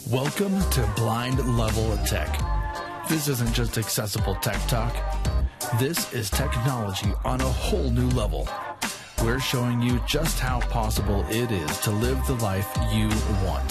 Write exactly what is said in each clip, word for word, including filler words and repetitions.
Welcome to Blind Level of Tech. This isn't just accessible tech talk. This is technology on a whole new level. We're showing you just how possible it is to live the life you want.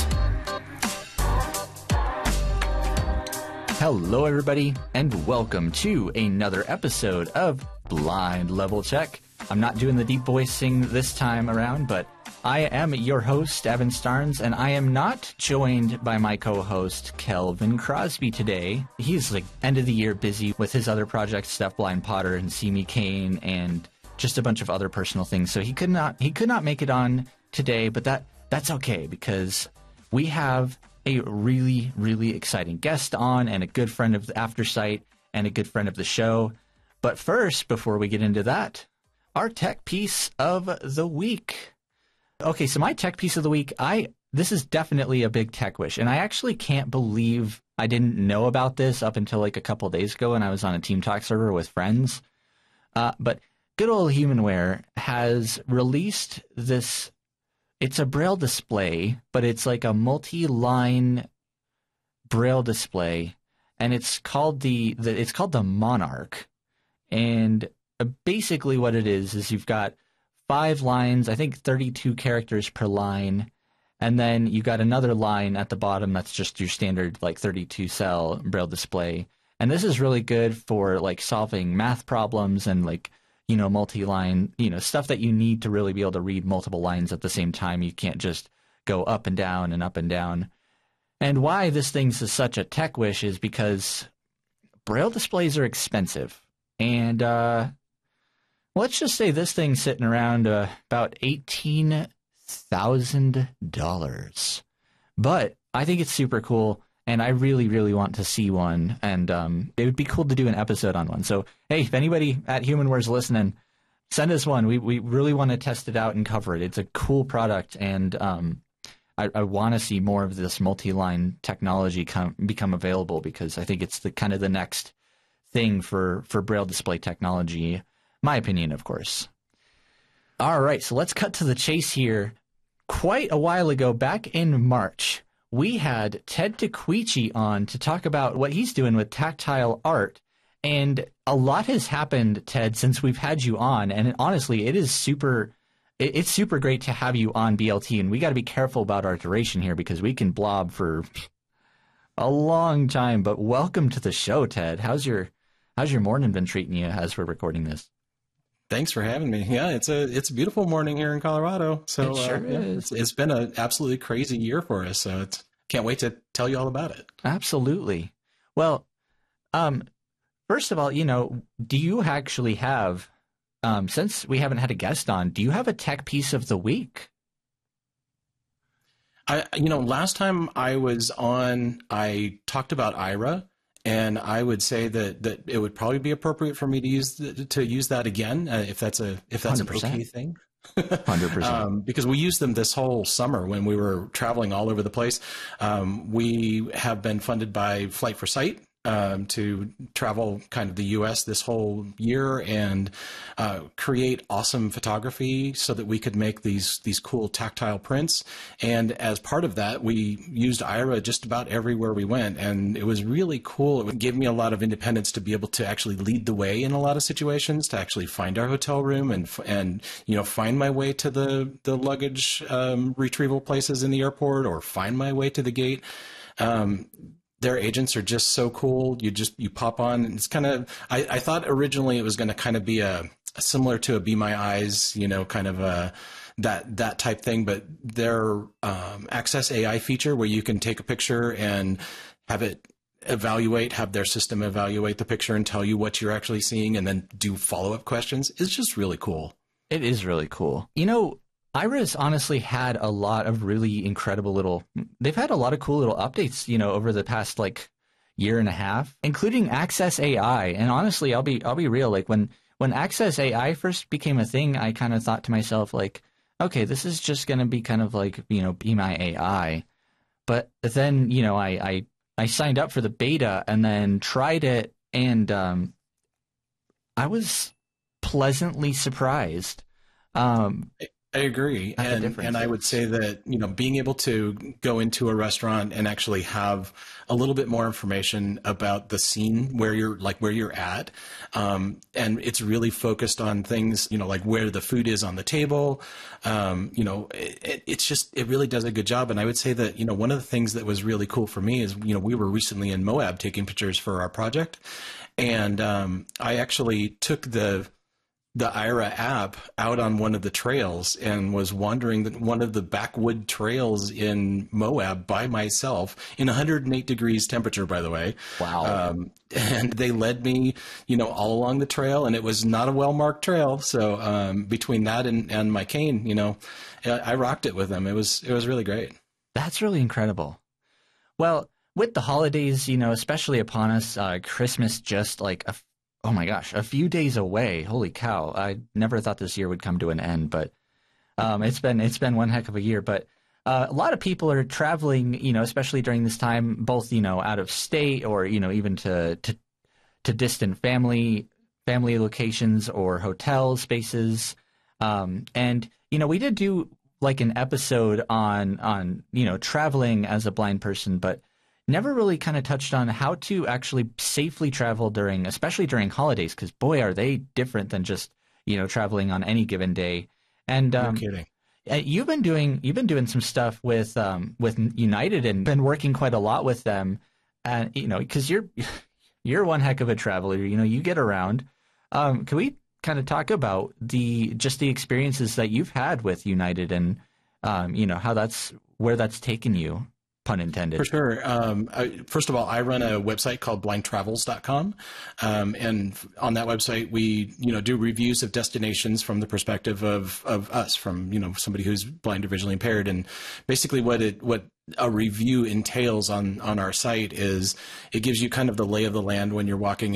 Hello, everybody, and welcome to another episode of Blind Level Tech. I'm not doing the deep voicing this time around, but I am your host, Evan Starnes, and I am not joined by my co-host, Kelvin Crosby, today. He's like end of the year busy with his other projects, Steph Blind Potter and See Me Kane, and just a bunch of other personal things. So he could not he could not make it on today, but that that's okay because we have a really, really exciting guest on and a good friend of the Aftersight and a good friend of the show. But first, before we get into that, our tech piece of the week. Okay, so my tech piece of the week, I this is definitely a big tech wish, and I actually can't believe I didn't know about this up until like a couple days ago when I was on a Team Talk server with friends. Uh, but good old Humanware has released this. It's a Braille display, but it's like a multi-line Braille display, and it's called the, the it's called the Monarch. And basically, what it is is you've got five lines, I think thirty-two characters per line, and then you got another line at the bottom that's just your standard like thirty-two cell Braille display. And this is really good for like solving math problems and like, you know, multi-line, you know, stuff that you need to really be able to read multiple lines at the same time. You can't just go up and down and up and down. And why this thing's such a tech wish is because Braille displays are expensive. And uh, let's just say this thing's sitting around uh, about eighteen thousand dollars. But I think it's super cool, and I really, really want to see one. And um, it would be cool to do an episode on one. So, hey, if anybody at Humanware's listening, send us one. We we really want to test it out and cover it. It's a cool product, and um, I, I want to see more of this multi-line technology come, become available because I think it's the kind of the next thing for, for Braille display technology. My opinion, of course. All right, so let's cut to the chase here. Quite a while ago, back in March, we had Ted DeQuici on to talk about what he's doing with tactile art. And a lot has happened, Ted, since we've had you on. And honestly, it is super it's super great to have you on B L T. And we got to be careful about our duration here because we can blob for a long time. But welcome to the show, Ted. How's your how's your morning been treating you as we're recording this? Thanks for having me. Yeah, it's a it's a beautiful morning here in Colorado. So it sure uh, yeah, is. It's, it's been an absolutely crazy year for us. So it's can't wait to tell you all about it. Absolutely. Well, um, first of all, you know, do you actually have, um, since we haven't had a guest on, do you have a tech piece of the week? I you know last time I was on, I talked about Aira. And I would say that, that it would probably be appropriate for me to use the, to use that again uh, if that's a if that's an okay thing. one hundred percent. um, because we used them this whole summer when we were traveling all over the place. Um, we have been funded by Flight for Sight um, to travel kind of the U S this whole year and uh, create awesome photography so that we could make these these cool tactile prints. And as part of that, we used Aira just about everywhere we went, and it was really cool. It gave me a lot of independence to be able to actually lead the way in a lot of situations, to actually find our hotel room and and you know find my way to the the luggage um, retrieval places in the airport, or find my way to the gate. Um, Their agents are just so cool. You just you pop on, and it's kind of. I, I thought originally it was going to kind of be a, a similar to a Be My Eyes, you know, kind of a that that type thing. But their um, Access A I feature, where you can take a picture and have it evaluate, have their system evaluate the picture and tell you what you're actually seeing, and then do follow up questions, is just really cool. It is really cool. You know, Aira's honestly had a lot of really incredible little, they've had a lot of cool little updates, you know, over the past like year and a half, including Access A I. And honestly, I'll be, I'll be real. Like when, when Access A I first became a thing, I kind of thought to myself, like, okay, this is just going to be kind of like, you know, Be My A I. But then, you know, I, I, I signed up for the beta and then tried it, and um, I was pleasantly surprised. Um, I agree. That's the And, difference. and I would say that, you know, being able to go into a restaurant and actually have a little bit more information about the scene where you're like where you're at. Um, and it's really focused on things, you know, like where the food is on the table. Um, you know, it, it's just, it really does a good job. And I would say that, you know, one of the things that was really cool for me is, you know, we were recently in Moab taking pictures for our project. And um, I actually took the the Aira app out on one of the trails and was wandering the, one of the backwood trails in Moab by myself in one hundred eight degrees temperature, by the way. Wow. Um, and they led me, you know, all along the trail, and it was not a well-marked trail. So um, between that and, and my cane, you know, I rocked it with them. It was, it was really great. That's really incredible. Well, with the holidays, you know, especially upon us, uh, Christmas just like a oh my gosh, a few days away. Holy cow. I never thought this year would come to an end, but um, it's been it's been one heck of a year. But uh, a lot of people are traveling, you know, especially during this time, both, you know, out of state or, you know, even to to, to distant family family locations or hotel spaces. Um, and, you know, we did do like an episode on on, you know, traveling as a blind person, but never really kind of touched on how to actually safely travel during, especially during holidays, because boy, are they different than just, you know, traveling on any given day. And um, No kidding. you've been doing you've been doing some stuff with um, with United and been working quite a lot with them, and you know, because you're you're one heck of a traveler. You know, you get around. Um, can we kind of talk about the just the experiences that you've had with United and um, you know, how that's where that's taken you? Pun intended. For sure. Um, I, first of all, I run a website called blind travels dot com. Um, and on that website, we, you know, do reviews of destinations from the perspective of, of us, from, you know, somebody who's blind or visually impaired. And basically what it, what a review entails on, on our site is it gives you kind of the lay of the land when you're walking